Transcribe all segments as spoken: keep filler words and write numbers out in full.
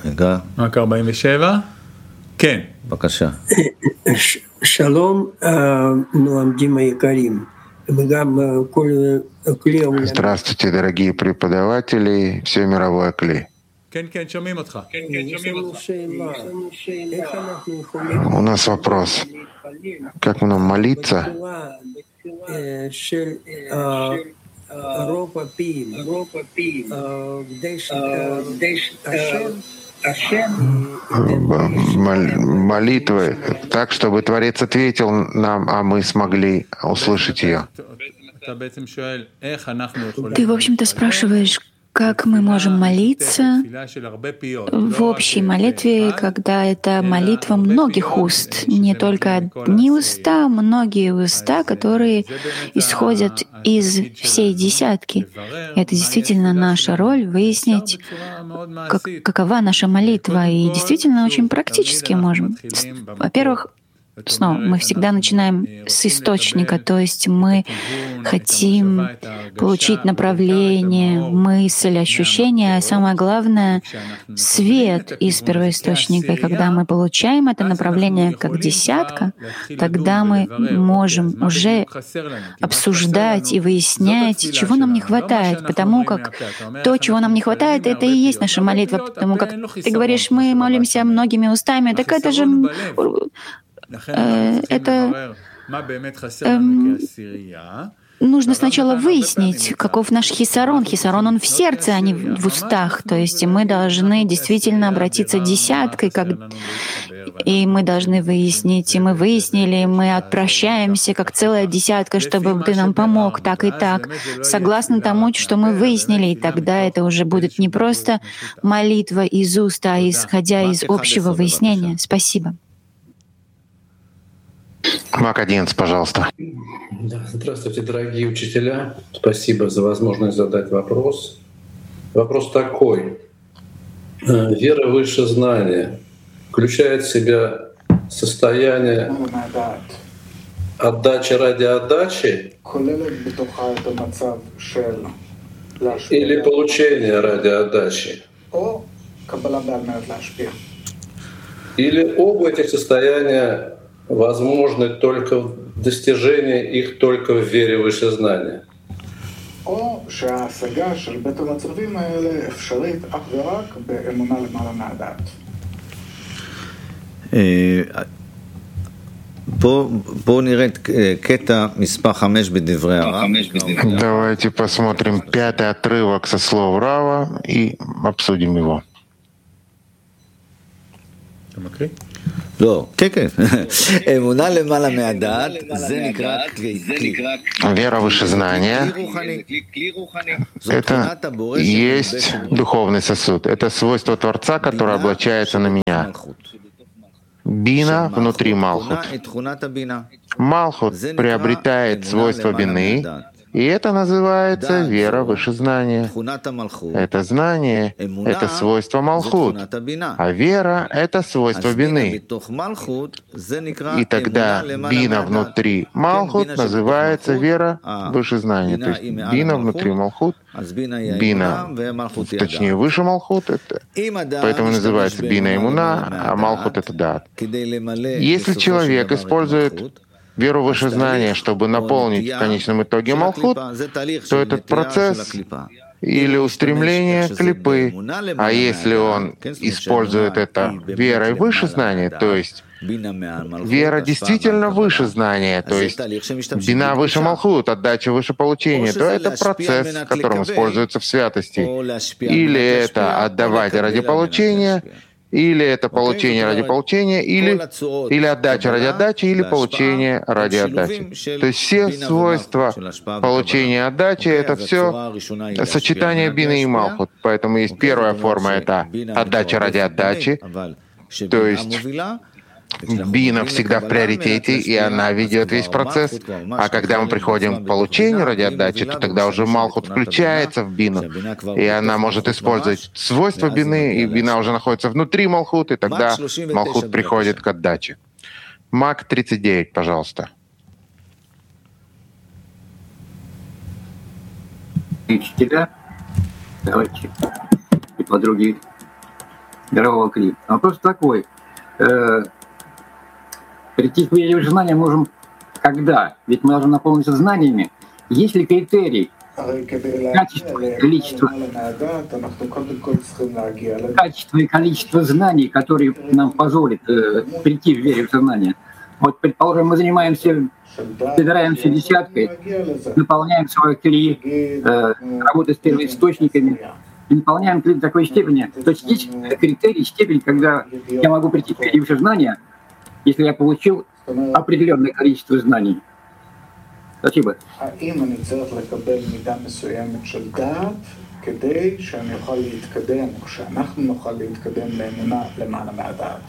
רגע. רק ארבעים ושבע? כן. בבקשה. שלום, נועמדים היקרים. Здравствуйте, дорогие преподаватели, все мировое кли. כן, כן, שומעים אותך. כן, כן, שומעים אותך. У нас вопрос. Как нам молиться? Молитвы так, чтобы Творец ответил нам, а мы смогли услышать ее. Ты, в общем-то, спрашиваешь, как мы можем молиться в общей молитве, когда это молитва многих уст, не только одни уста, многие уста, которые исходят из всей десятки. Это действительно наша роль — выяснить, как, какова наша молитва, и действительно очень практически можем. Во-первых, снова, мы всегда начинаем с источника, то есть мы хотим получить направление, мысль, ощущение, а самое главное — свет из первоисточника. И когда мы получаем это направление как десятка, тогда мы можем уже обсуждать и выяснять, чего нам не хватает, потому как то, чего нам не хватает, это и есть наша молитва, потому как ты говоришь, мы молимся многими устами, так это же... Это эм, нужно сначала выяснить, каков наш хисарон. Хисарон, он в сердце, а не в устах. То есть мы должны действительно обратиться десяткой, как... и мы должны выяснить, и мы выяснили, и мы отпрощаемся как целая десятка, чтобы ты нам помог так и так, согласно тому, что мы выяснили, и тогда это уже будет не просто молитва из уст, а исходя из общего выяснения. Спасибо. Мак одиннадцать, пожалуйста. Да, здравствуйте, дорогие учителя. Спасибо за возможность задать вопрос. Вопрос такой. Вера выше знания включает в себя состояние отдачи ради отдачи или получения ради отдачи? Или оба этих состояния возможны только достижение их только в вере выше знания? Давайте посмотрим пятый отрывок со слов Рава и обсудим его. לא, כן, כן. אמונה למעלה מהדעת, זה נקרא כלי. Вера выше знания — это есть духовный сосуд. Это свойство Творца, которое облачается на меня. Бина внутри Малхут. Малхут приобретает свойство бины, и это называется вера выше знания. Это знание — это свойство Малхут, а вера — это свойство бины. И тогда бина внутри Малхут называется вера выше знания. То есть бина внутри Малхут, бина, точнее выше Малхут, это, поэтому называется бина имуна, а Малхут — это дат. Если человек использует веру выше знания, чтобы наполнить в конечном итоге Малхут, то этот процесс или устремление клипы. А если он использует это верой выше знания, то есть вера действительно выше знания, то есть бина выше Малхут, отдача выше получения, то это процесс, которым используется в святости. Или это отдавать ради получения, или это получение ради получения, или, или отдача ради отдачи, или получение ради отдачи. То есть все свойства получения и отдачи — это все сочетание бины и малхут. Поэтому есть первая форма — это отдача ради отдачи, то есть бина всегда в приоритете, и она ведет весь процесс. А когда мы приходим к получению ради отдачи, то тогда уже малхут включается в бину, и она может использовать свойства бины, и бина уже находится внутри малхут, и тогда малхут приходит к отдаче. Мак тридцать девять, пожалуйста. Учителя, давайте и подруги. мирового Кли. Вопрос такой. Э, прийти к вере в знания можем когда? Ведь мы должны наполниться знаниями. Есть ли критерий качества, количества, качество и количество знаний, которые нам позволят э, прийти в вере в сознание? Вот, предположим, мы занимаемся, собираемся десяткой, наполняем свой кли, э, работой с первоисточниками, и наполняем кли до такой степени. То есть есть критерий, степень, когда я могу прийти в вере в сознание, если я получил определенное количество знаний. Спасибо. האם אני צריך לקבל מידה מסוימת של דעת כדי שאני אוכל להתקדם, או שאנחנו נוכל להתקדם לאמונה למעלה מהדעת?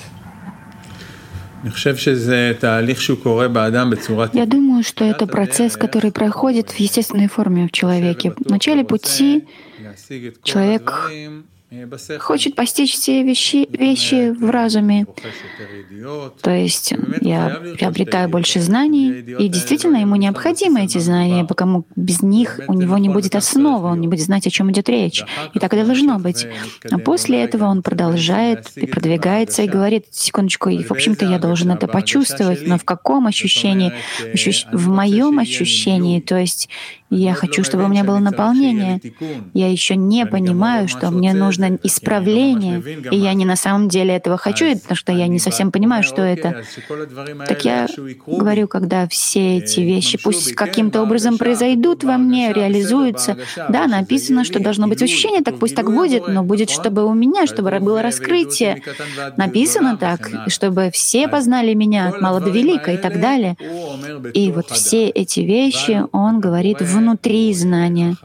Я думаю, что это процесс, который проходит в естественной форме в человеке. В начале пути человек хочет постичь все вещи, вещи в разуме. То есть я приобретаю больше знаний, и действительно ему необходимы эти знания, потому без них у него не будет основы, он не будет знать, о чем идет речь. И так и должно быть. А после этого он продолжает и продвигается и говорит: секундочку, и в общем-то я должен это почувствовать, но в каком ощущении? В моем ощущении, то есть я хочу, чтобы у меня было наполнение. Я еще не понимаю, что мне нужно исправление, и я не на самом деле этого хочу, потому что я не совсем понимаю, что это. Так я говорю, когда все эти вещи пусть каким-то образом произойдут во мне, реализуются. Да, написано, что должно быть ощущение, так пусть так будет, но будет, чтобы у меня, чтобы было раскрытие. Написано так, чтобы все познали меня от мала до велика и так далее. И вот все эти вещи он говорит внутри знания.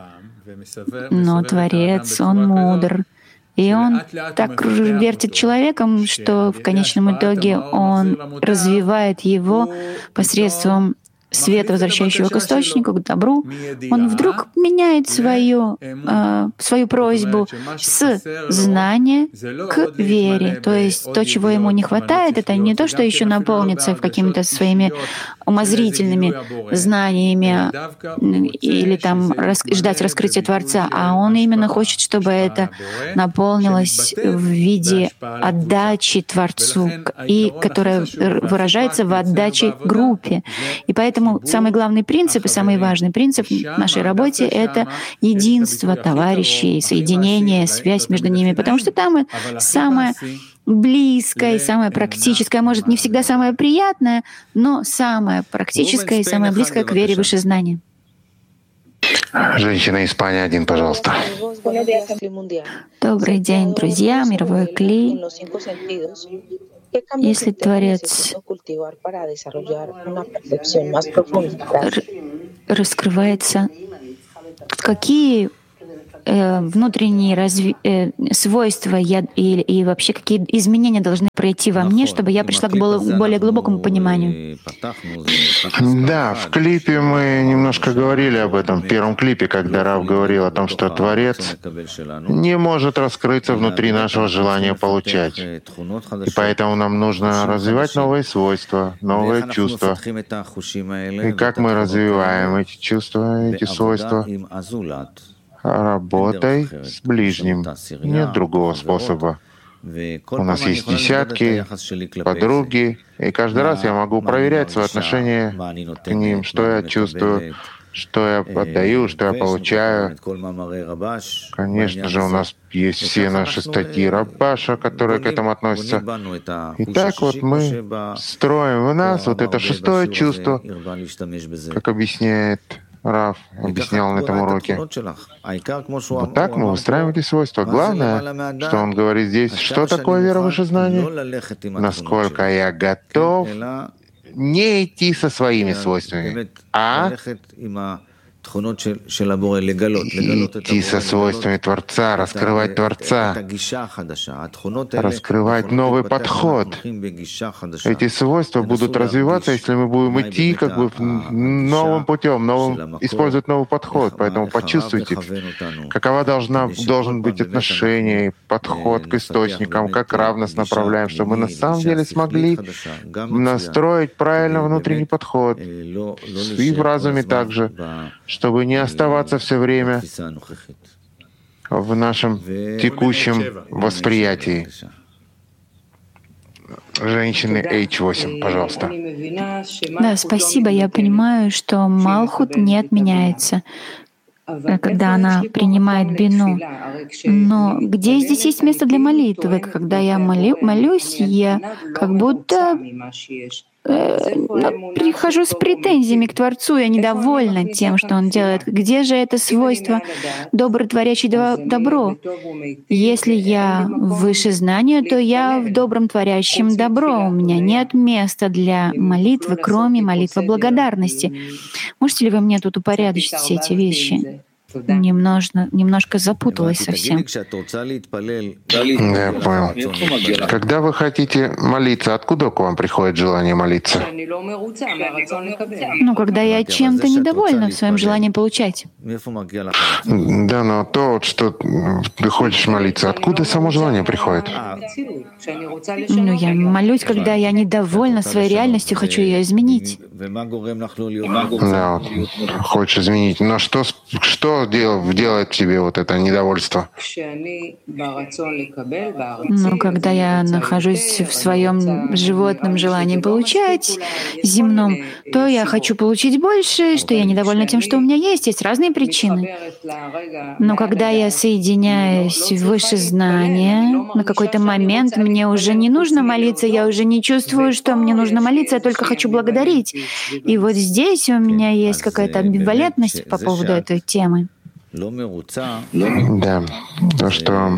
Но Творец, он мудр. И он так вертит человеком, что в конечном итоге он развивает его посредством света, возвращающего к источнику, к добру. Он вдруг меняет свою, э, свою просьбу с знания к вере. То есть то, чего ему не хватает, это не то, что еще наполнится какими-то своими умозрительными знаниями или там рас, ждать раскрытия Творца, а он именно хочет, чтобы это наполнилось в виде отдачи Творцу, и которая выражается в отдаче группе. И поэтому самый главный принцип и самый важный принцип в нашей работе — это единство товарищей, соединение, связь между ними, потому что там самое близкое, самое практическое, может, не всегда самое приятное, но самое практическое и самое близкое к вере выше знания. Женщина Испания, один, пожалуйста. Добрый день, друзья, мировой Кли. Если Творец раскрывается, какие э, внутренние разви... э, свойства я... и, и вообще какие изменения должны пройти во мне, чтобы я пришла к более глубокому пониманию? Да, в клипе мы немножко говорили об этом, в первом клипе, когда Рав говорил о том, что Творец не может раскрыться внутри нашего желания получать. И поэтому нам нужно развивать новые свойства, новые чувства. И как мы развиваем эти чувства, эти свойства? Работай с ближним. Нет другого способа. У нас есть десятки, подруги, и каждый раз я могу проверять свое отношение к ним, что я чувствую, что я отдаю, что я получаю. Конечно же, у нас есть все наши статьи Рабаша, которые к этому относятся. И так вот мы строим в нас вот это шестое чувство, как объясняет Рав, объяснял на этом уроке. Вот так мы выстраиваем эти свойства. Главное, что он говорит здесь, что такое вера выше знания? Насколько я готов не идти со своими свойствами, а идти со свойствами Творца, раскрывать Творца, раскрывать новый подход. Эти свойства будут развиваться, если мы будем идти как бы новым путем, новым, использовать новый подход. Поэтому почувствуйте, какова должна, должен быть отношение, подход к источникам, как Рав нас направляем, чтобы мы на самом деле смогли настроить правильно внутренний подход. И в разуме также, чтобы не оставаться все время в нашем текущем восприятии. Женщины эйч восемь, пожалуйста. Да, спасибо. Я понимаю, что Малхут не отменяется, когда она принимает бину. Но где здесь есть место для молитвы? Когда я молю, молюсь, я как будто э, прихожу с претензиями к Творцу, я недовольна тем, что Он делает. Где же это свойство добротворящий добро? Если я выше знания, то я в добром творящем добро. У меня нет места для молитвы, кроме молитвы благодарности. Можете ли вы мне тут упорядочить все эти вещи? Немножко, немножко запуталась совсем. Да, я понял. Когда вы хотите молиться, откуда к вам приходит желание молиться? Ну, когда я чем-то недовольна в своем желании получать. Да, но то, что ты хочешь молиться, откуда само желание приходит? Ну, я молюсь, когда я недовольна своей реальностью, хочу ее изменить. Да, вот, хочешь изменить. Но что, что дел, делает в тебе вот это недовольство? Ну, когда я нахожусь в своем животном желании получать, земном, то я хочу получить больше, что я недовольна тем, что у меня есть. Есть разные причины. Но когда я соединяюсь в высшее знание, на какой-то момент мне уже не нужно молиться, я уже не чувствую, что мне нужно молиться, я только хочу благодарить. И вот здесь у меня есть какая-то амбивалентность по поводу этой темы. Да, то, что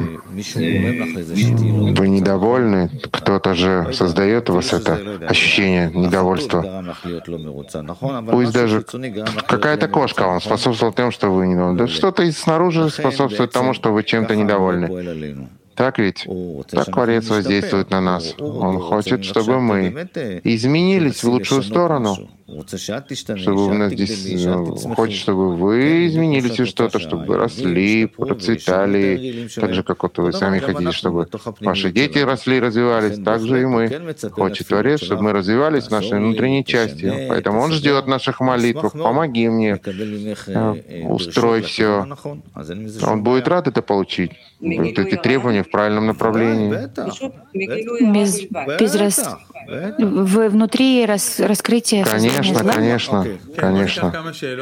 вы недовольны, кто-то же создает у вас это ощущение недовольства. Пусть даже какая-то кошка вам способствовала тем, что вы недовольны. Да что-то снаружи способствует тому, что вы чем-то недовольны. Так ведь? Так Творец воздействует на нас. Он хочет, чтобы мы изменились в лучшую сторону. Чтобы у нас здесь, хочет, чтобы вы изменились в что-то, чтобы вы росли, процветали, так же, как вот вы сами хотите, чтобы ваши дети росли, развивались, так же и мы. Хочет Творец, чтобы мы развивались в нашей внутренней части. Поэтому Он ждет наших молитв. Помоги мне, устрой все. Он будет рад это получить. Вот эти требования в правильном направлении. Без, без рас... Вы внутри рас... раскрытия. Конечно, конечно, конечно.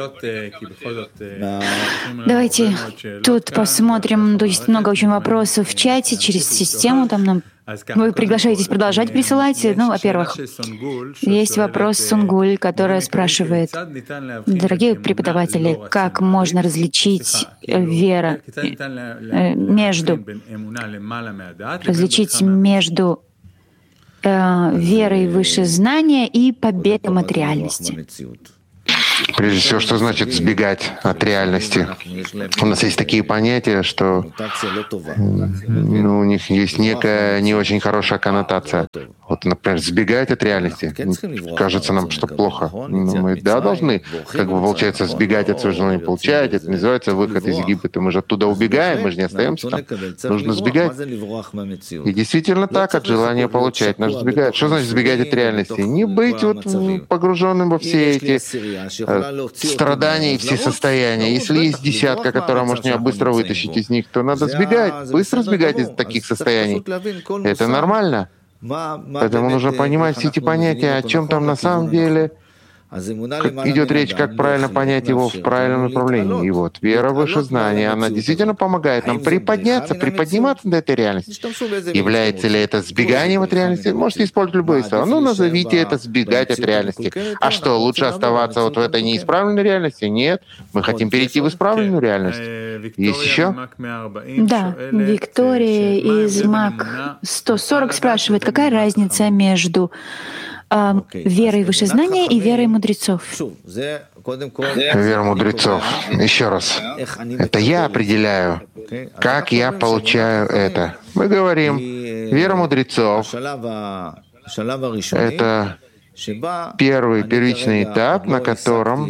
Давайте тут посмотрим. То есть много очень вопросов в чате, через систему там нам. Вы приглашаетесь продолжать присылать? Ну, во-первых, есть вопрос Сунгуль, которая спрашивает: дорогие преподаватели, как можно различить вера между различить между э, верой выше знания и победой материальности? Прежде всего, что значит сбегать от реальности? У нас есть такие понятия, что ну, у них есть некая не очень хорошая коннотация. Вот, например, сбегать от реальности. Кажется нам, что плохо. Ну, мы, да, должны, как бы, получается, сбегать от своего желания получать. Это называется выход из Египта. Мы же оттуда убегаем, мы же не остаемся там. Нужно сбегать. И действительно так, от желания получать. Нужно сбегать. Что значит сбегать от реальности? Не быть вот погруженным во все эти страдания и все состояния. Если есть десятка, которая может меня быстро вытащить из них, то надо сбегать, быстро сбегать из таких состояний. Это нормально. Поэтому нужно понимать все эти понятия, о чем там на самом деле как идет речь, как правильно понять его в правильном направлении. И вот вера выше знания, она действительно помогает нам приподняться, приподниматься до этой реальности. Является ли это сбеганием от реальности? Можете использовать любые слова. Ну, назовите это сбегать от реальности. А что, лучше оставаться вот в этой неисправленной реальности? Нет. Мы хотим перейти в исправленную реальность. Есть еще? Да. Виктория из МАК сто сорок спрашивает, какая разница между верой выше знания и верой мудрецов? Вера мудрецов. Еще раз. Это я определяю, как я получаю это. Мы говорим, вера мудрецов — это первый, первичный этап, на котором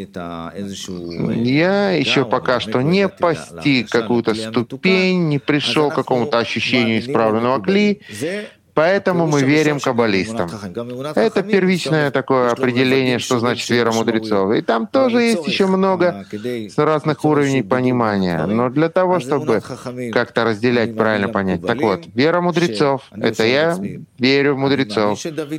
я еще пока что не постиг какую-то ступень, не пришел к какому-то ощущению исправленного кли, поэтому мы верим каббалистам. Это первичное такое определение, что значит вера мудрецов. И там тоже есть еще много разных уровней понимания. Но для того, чтобы как-то разделять, правильно понять. Так вот, вера мудрецов — это я верю в мудрецов.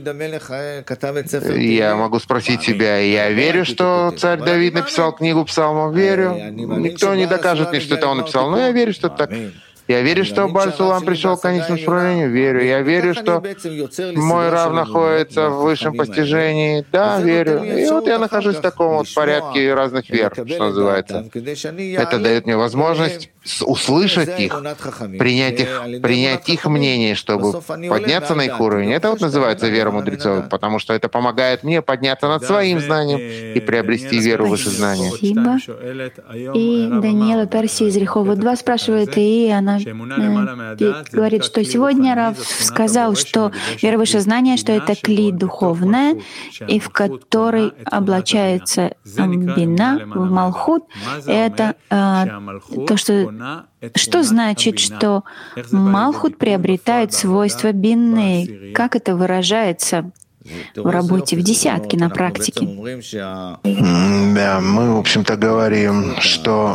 Я могу спросить себя, я верю, что царь Давид написал книгу псалмов? Верю. Никто не докажет мне, что это он написал, но я верю, что это так. Я верю, что Бааль Сулам пришел к конечному исправлению. Верю. Я верю, что мой Рав находится в высшем постижении. Да, верю. И вот я нахожусь в таком вот порядке разных вер, что называется. Это дает мне возможность услышать их, принять их, принять их мнение, чтобы подняться на их уровень. Это вот называется вера мудрецов, потому что это помогает мне подняться над своим знанием и приобрести веру выше знания. Спасибо. И Даниэла Перси из Рехова два спрашивает, и она говорит, что сегодня Рав сказал, что вера выше знания, что это кли духовная, и в которой облачается бина в малхут. Это а, то, что что значит, что малхут приобретает свойства бины? Как это выражается в работе в десятке на практике? Да, мы, в общем-то, говорим, что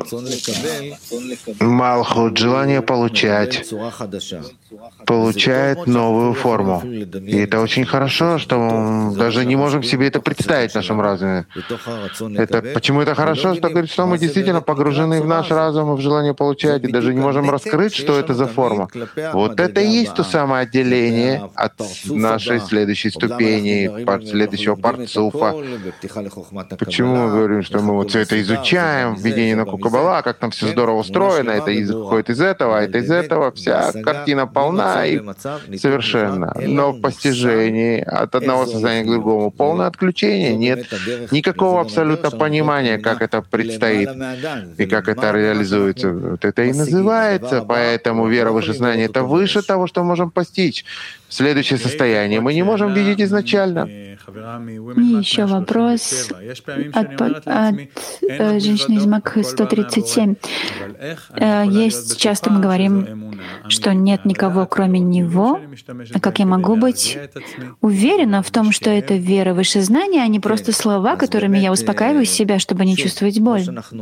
малхут, желание получать, получает новую форму. И это очень хорошо, что мы даже не можем себе это представить в нашем разуме. Это, почему это хорошо? Что говорит, что мы действительно погружены в наш разум и в желание получать, и даже не можем раскрыть, что это за форма. Вот это и есть то самое отделение от нашей следующей ступени, следующего парцуфа. Почему мы говорим, что мы вот все это изучаем, введение на Каббала, как там все здорово устроено, это исходит из этого, а это из этого, вся картина полна и совершенно. Но в постижении от одного сознания к другому полное отключение, нет никакого абсолютно понимания, как это предстоит и как это реализуется. Вот это и называется, поэтому вера выше знания — это выше того, что мы можем постичь. Следующее состояние мы не можем видеть изначально. И еще вопрос от, от э, женщины из МАК сто тридцать семь. Э, есть, часто мы говорим, что нет никого, кроме него. А как я могу быть уверена в том, что это вера выше знания, а не просто слова, которыми я успокаиваю себя, чтобы не чувствовать боль?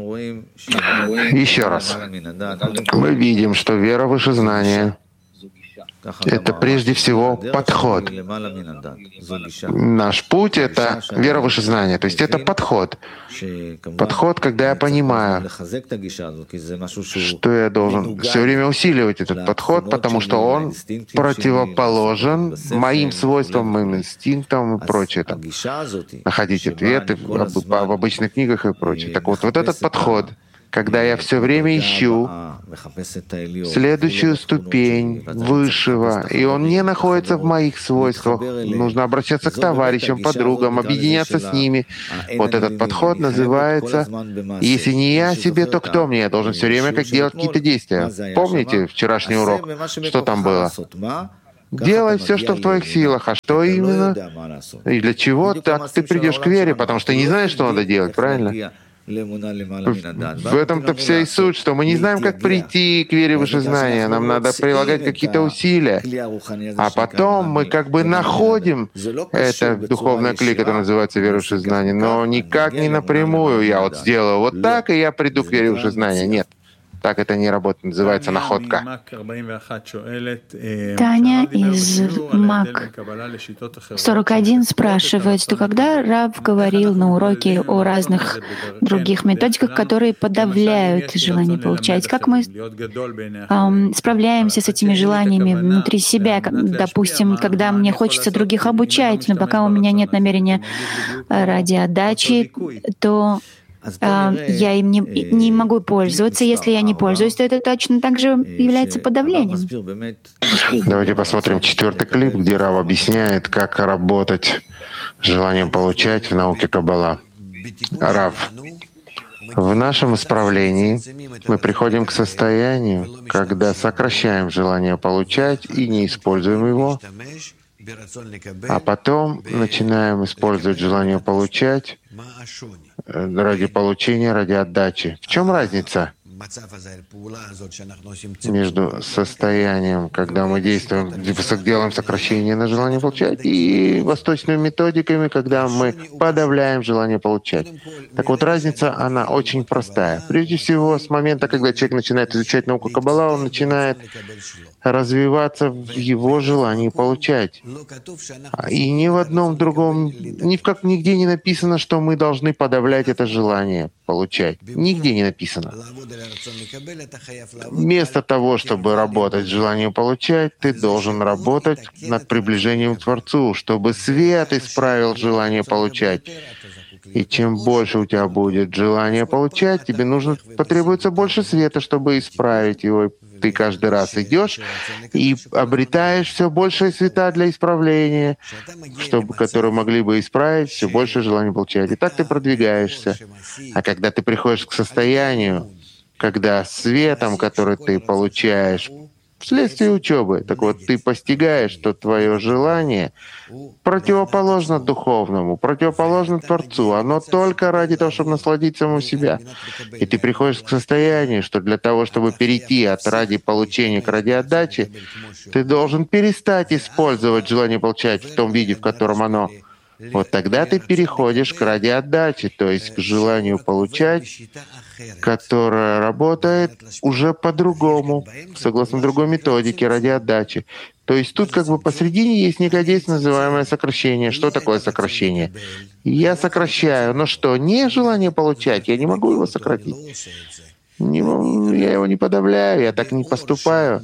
Еще раз. Мы видим, что вера выше знания — это прежде всего подход. Наш путь — это вера выше знания, то есть это подход. Подход, когда я понимаю, что я должен все время усиливать этот подход, потому что он противоположен моим свойствам, моим инстинктам и прочее. Там, находить ответы в, в обычных книгах и прочее. Так вот, вот этот подход, когда я все время ищу следующую ступень высшего, и он не находится в моих свойствах, нужно обращаться к товарищам, подругам, объединяться с ними. Вот этот подход называется «Если не я себе, то кто мне?» Я должен все время как делать какие-то действия. Помните вчерашний урок? Что там было? Делай все, что в твоих силах. А что именно? И для чего? Так ты придешь к вере, потому что не знаешь, что надо делать, правильно? В этом-то вся и суть, что мы не знаем, как прийти к вере выше знания. Нам надо прилагать какие-то усилия. А потом мы как бы находим это духовное кли, которое называется вера выше знания, но никак не напрямую. Я вот сделаю вот так, и я приду к вере выше знания. Нет. Так это не работает, называется находка. Таня из МАК сорок один спрашивает, что когда Рав говорил на уроке о разных других методиках, которые подавляют желание получать, как мы эм, справляемся с этими желаниями внутри себя, допустим, когда мне хочется других обучать, но пока у меня нет намерения ради отдачи, то я им не, не могу пользоваться. Если я не пользуюсь, то это точно так же является подавлением. Давайте посмотрим четвертый клип, где Рав объясняет, как работать с желанием получать в науке Каббала. Рав, в нашем исправлении мы приходим к состоянию, когда сокращаем желание получать и не используем его, а потом начинаем использовать желание получать ради получения, ради отдачи. В чем разница? между состоянием, когда мы действуем, делаем сокращение на желание получать, и восточными методиками, когда мы подавляем желание получать. Так вот, разница, она очень простая. Прежде всего, с момента, когда человек начинает изучать науку Каббала, он начинает развиваться в его желании получать. И ни в одном другом, ни в как нигде не написано, что мы должны подавлять это желание получать. Нигде не написано. Вместо того, чтобы работать с желанием получать, ты должен работать над приближением к Творцу, чтобы свет исправил желание получать. И чем больше у тебя будет желание получать, тебе нужно потребуется больше света, чтобы исправить его. Ты каждый раз идешь и обретаешь все больше света для исправления, чтобы, которые могли бы исправить все больше желания получать. И так ты продвигаешься. А когда ты приходишь к состоянию, когда светом, который ты получаешь вследствие учебы, так вот ты постигаешь, что твое желание противоположно духовному, противоположно Творцу. Оно только ради того, чтобы насладить саму себя. И ты приходишь к состоянию, что для того, чтобы перейти от ради получения к ради отдачи, ты должен перестать использовать желание получать в том виде, в котором оно. Вот тогда ты переходишь к ради отдачи, то есть к желанию получать, которое работает уже по-другому, согласно другой методике ради отдачи. То есть тут как бы посредине есть некое действие, называемое сокращение. Что такое сокращение? Я сокращаю, но что, не желание получать, я не могу его сократить. Не, я его не подавляю, я так не поступаю.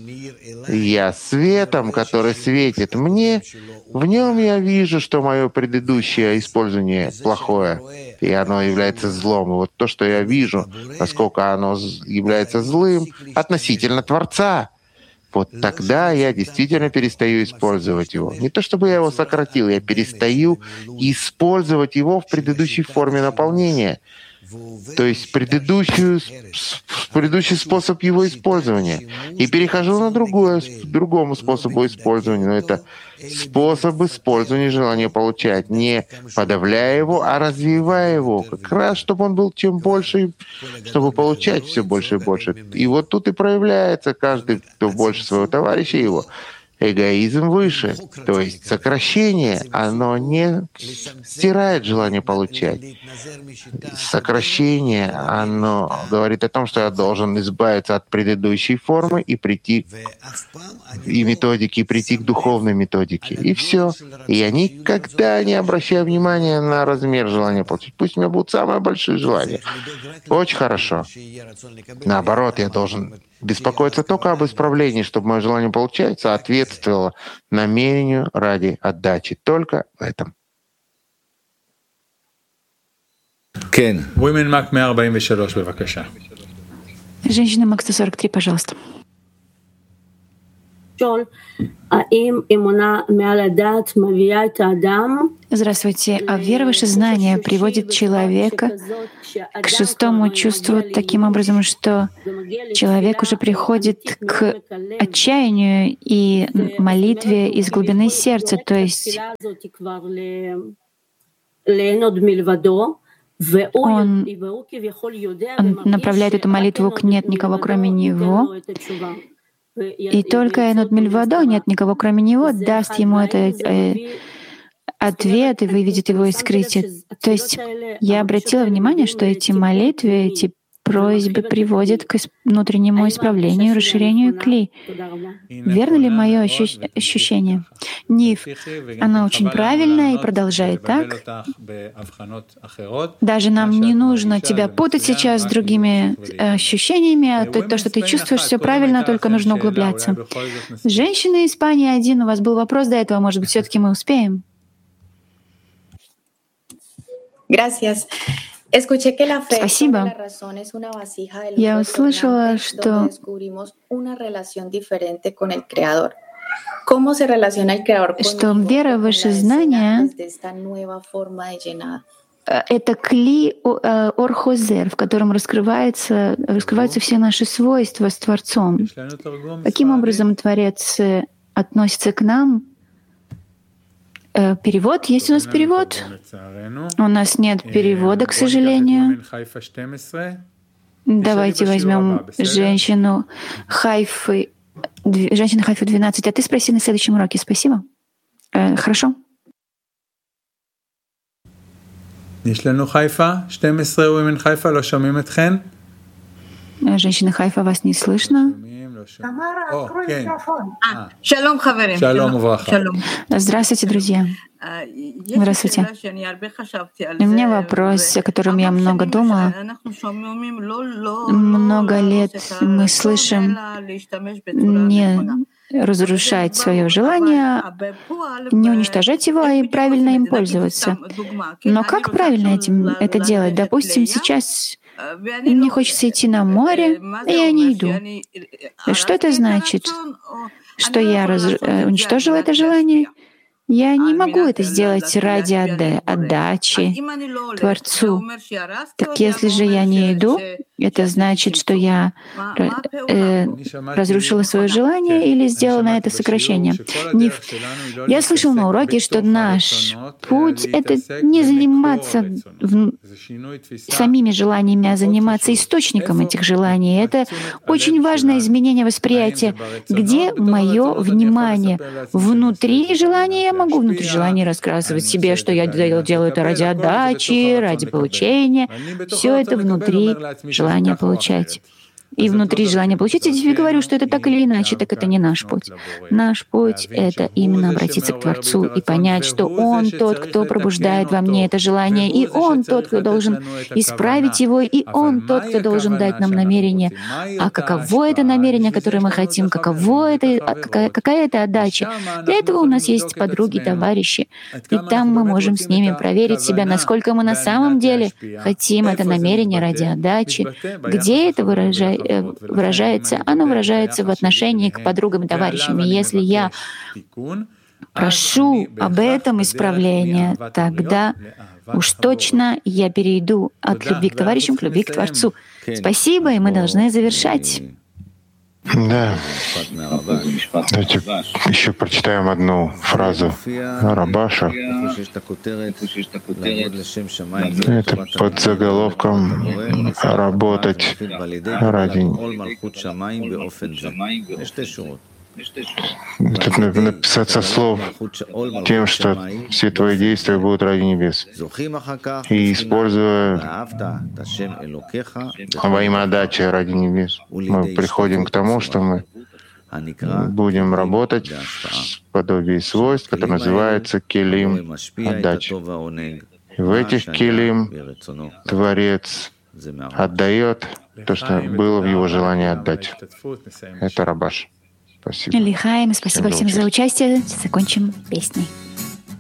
Я светом, который светит мне, в нем я вижу, что мое предыдущее использование плохое, и оно является злом. И вот то, что я вижу, насколько оно является злым относительно Творца, вот тогда я действительно перестаю использовать его. Не то чтобы я его сократил, я перестаю использовать его в предыдущей форме наполнения. То есть предыдущую, предыдущий способ его использования. И перехожу на другое, другому способу использования. Но это способ использования желания получать. Не подавляя его, а развивая его. Как раз, чтобы он был чем больше, чтобы получать все больше и больше. И вот тут и проявляется каждый, кто больше своего товарища его. Эгоизм выше, то есть сокращение, оно не стирает желание получать. Сокращение, оно говорит о том, что я должен избавиться от предыдущей формы и прийти и методики, и прийти к духовной методике. И все. И я никогда не обращаю внимания на размер желания получить. Пусть у меня будут самые большие желания. Очень хорошо. Наоборот, я должен беспокоиться только об исправлении, чтобы мое желание получать соответствовало намерению ради отдачи. Только в этом. Кен. Women Mac сто сорок три, бевакаша. Женщина Мак сто сорок три, пожалуйста. Здравствуйте. А вера, ваше знание приводит человека к шестому чувству таким образом, что человек уже приходит к отчаянию и молитве из глубины сердца, то есть он направляет эту молитву к «нет никого, кроме него», и только Энод Мильвадо, нет никого кроме него, даст ему этот э, ответ и выведет его из скрытия. То есть я обратила внимание, что эти молитвы, эти просьбы приводят к внутреннему исправлению, расширению кли. Верно ли мое ощу- ощущение? Нив, она очень правильная и продолжает так. Даже нам не нужно тебя путать сейчас с другими ощущениями, а то, то, что ты чувствуешь, все правильно, только нужно углубляться. Женщина Испания один, у вас был вопрос до этого, может быть, все-таки мы успеем? Gracias. Спасибо. Я услышала, что что вера в ваше знание — это кли орхозер, в котором раскрывается, раскрываются все наши свойства с Творцом. Каким образом Творец относится к нам? Перевод? Есть у нас перевод? У нас нет перевода, к сожалению. Давайте возьмем женщину Хайфы, женщина Хайфы двенадцать, а ты спроси на следующем уроке. Спасибо. Э, хорошо? יש לנו חיפה, שתים עשרה women חיפה, לא שומעים אתכן? Женщина Хайфа, вас не слышно. Шалом, хаверим. Шалом увраха. Здравствуйте, друзья. Здравствуйте. У меня вопрос, о котором я много думала. Много лет мы слышим не разрушать свое желание, не уничтожать его, а и правильно им пользоваться. Но как правильно этим это делать? Допустим, сейчас мне хочется идти на море, и я не иду. Что это значит? Что я раз... уничтожила это желание? Я не могу это сделать ради отдачи Творцу. Так если же я не иду, это значит, что я э, разрушила свое желание или сделала на это сокращение. Не... Я слышал на уроке, что наш путь — это не заниматься в... самими желаниями, а заниматься источником этих желаний. Это очень важное изменение восприятия. Где мое внимание? Внутри желания я могу внутри желания рассказывать себе, что я делаю это ради отдачи, ради получения. Все это внутри желания получать. И внутри желания получить, я тебе говорю, что это так или иначе, так это не наш путь. Наш путь — это именно обратиться к Творцу и понять, что Он тот, кто пробуждает во мне это желание, и Он тот, кто должен исправить его, и Он тот, кто должен дать нам намерение. А каково это намерение, которое мы хотим, каково это, какая, какая это отдача? Для этого у нас есть подруги, товарищи, и там мы можем с ними проверить себя, насколько мы на самом деле хотим это намерение ради отдачи, где это выражается, выражается, оно выражается в отношении к подругам и товарищам. И если я прошу об этом исправления, тогда уж точно я перейду от любви к товарищам к любви к Творцу. Спасибо, и мы должны завершать. Да. Давайте еще прочитаем одну фразу Рабаша. Это под заголовком «Работать ради». Тут написать со слов тем, что все твои действия будут ради небес. И используя во имя отдачи ради небес, мы приходим к тому, что мы будем работать в подобии свойств, которое называется келим отдачи. И в этих келим Творец отдает то, что было в его желании отдать. Это Рабаш. Спасибо. Лихаим, спасибо всем за участие. Закончим песней.